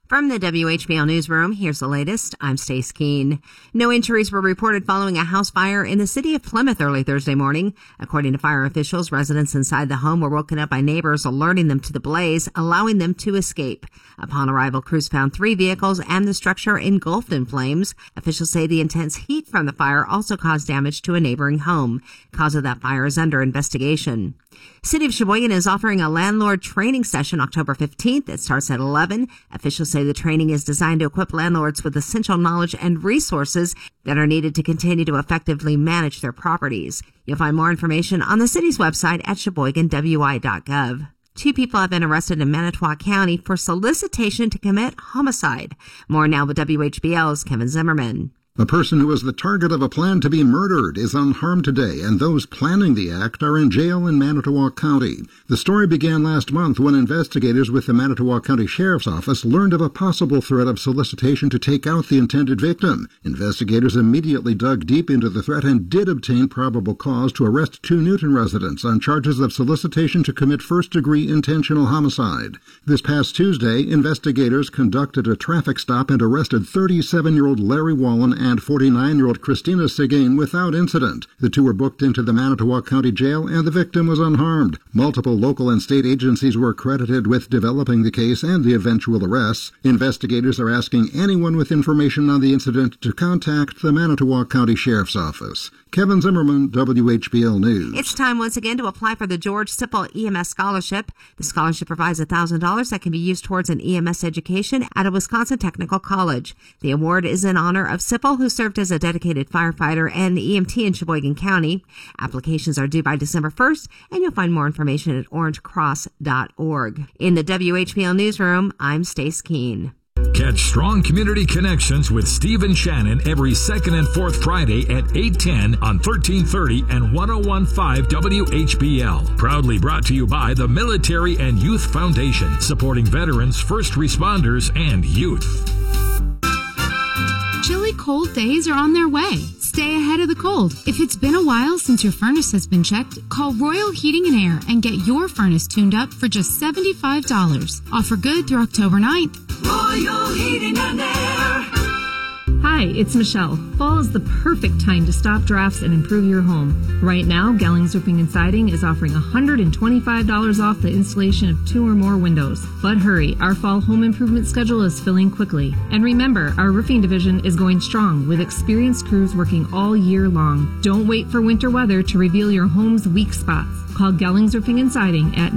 From the WHBL Newsroom, here's the latest. I'm Stace Keene. No injuries were reported following a house fire in the city of Plymouth early Thursday morning. According to fire officials, residents inside the home were woken up by neighbors alerting them to the blaze, allowing them to escape. Upon arrival, crews found 3 vehicles and the structure engulfed in flames. Officials say the intense heat from the fire also caused damage to a neighboring home. Cause of that fire is under investigation. City of Sheboygan is offering a landlord training session October 15th. It starts at 11. Officials say the training is designed to equip landlords with essential knowledge and resources that are needed to continue to effectively manage their properties. You'll find more information on the city's website at sheboyganwi.gov. 2 people have been arrested in Manitowoc County for solicitation to commit homicide. More now with WHBL's Kevin Zimmerman. A person who was the target of a plan to be murdered is unharmed today, and those planning the act are in jail in Manitowoc County. The story began last month when investigators with the Manitowoc County Sheriff's Office learned of a possible threat of solicitation to take out the intended victim. Investigators immediately dug deep into the threat and did obtain probable cause to arrest 2 Newton residents on charges of solicitation to commit first-degree intentional homicide. This past Tuesday, investigators conducted a traffic stop and arrested 37-year-old Larry Wallen and 49-year-old Christina Seguin without incident. The 2 were booked into the Manitowoc County Jail, and the victim was unharmed. Multiple local and state agencies were credited with developing the case and the eventual arrests. Investigators are asking anyone with information on the incident to contact the Manitowoc County Sheriff's Office. Kevin Zimmerman, WHBL News. It's time once again to apply for the George Sipple EMS Scholarship. The scholarship provides $1,000 that can be used towards an EMS education at a Wisconsin Technical College. The award is in honor of Sipple, who served as a dedicated firefighter and EMT in Sheboygan County. Applications are due by December 1st, and you'll find more information at orangecross.org. In the WHBL Newsroom, I'm Stace Keene. Catch Strong Community Connections with Steve and Shannon every second and fourth Friday at 8:10 on 1330 and 101.5 WHBL. Proudly brought to you by the Military and Youth Foundation, supporting veterans, first responders, and youth. Chilly cold days are on their way. Stay ahead of the cold. If it's been a while since your furnace has been checked, call Royal Heating and Air and get your furnace tuned up for just $75. Offer good through October 9th. Royal Heating and Air. Hi, it's Michelle. Fall is the perfect time to stop drafts and improve your home. Right now, Gellings Roofing and Siding is offering $125 off the installation of 2 or more windows. But hurry, our fall home improvement schedule is filling quickly. And remember, our roofing division is going strong with experienced crews working all year long. Don't wait for winter weather to reveal your home's weak spots. Call Gellings Roofing and Siding at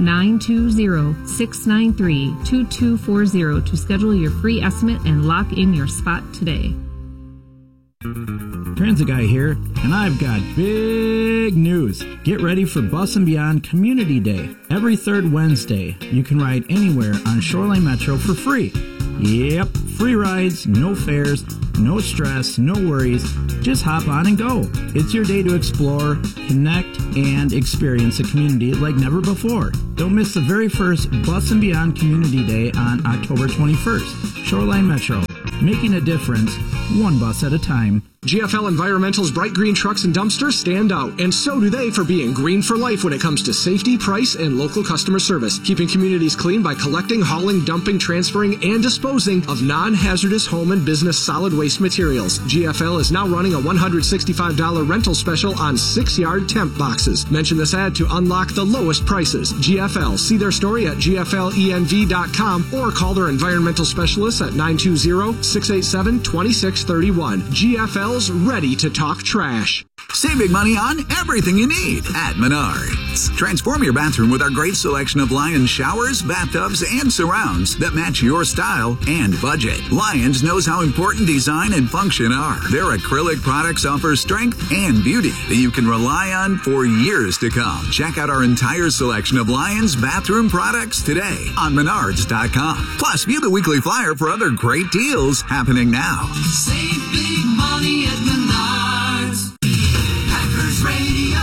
920-693-2240 to schedule your free estimate and lock in your spot today. Transit Guy here, and I've got big news. Get ready for Bus and Beyond Community Day. Every 3rd Wednesday, you can ride anywhere on Shoreline Metro for free. Yep, free rides, no fares, no stress, no worries. Just hop on and go. It's your day to explore, connect, and experience a community like never before. Don't miss the very first Bus and Beyond Community Day on October 21st. Shoreline Metro, making a difference, one bus at a time. GFL Environmental's bright green trucks and dumpsters stand out, and so do they for being green for life when it comes to safety, price, and local customer service. Keeping communities clean by collecting, hauling, dumping, transferring, and disposing of non-hazardous home and business solid waste materials. GFL is now running a $165 rental special on 6-yard temp boxes. Mention this ad to unlock the lowest prices. GFL. See their story at gflenv.com or call their environmental specialists at 920-687-2631. GFL ready to talk trash. Save big money on everything you need at Menards. Transform your bathroom with our great selection of Lions showers, bathtubs, and surrounds that match your style and budget. Lions knows how important design and function are. Their acrylic products offer strength and beauty that you can rely on for years to come. Check out our entire selection of Lions bathroom products today on Menards.com. Plus, view the weekly flyer for other great deals happening now. Save big money at Menards. Packers Radio.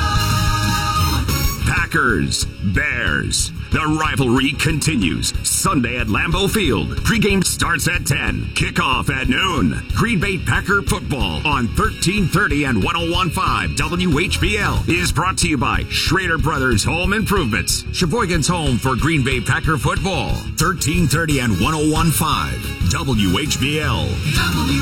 Packers, Bears. The rivalry continues. Sunday at Lambeau Field. Pregame starts at 10. Kickoff at noon. Green Bay Packer football on 1330 and 101.5 WHBL is brought to you by Schrader Brothers Home Improvements. Sheboygan's home for Green Bay Packer football. 1330 and 101.5 WHBL.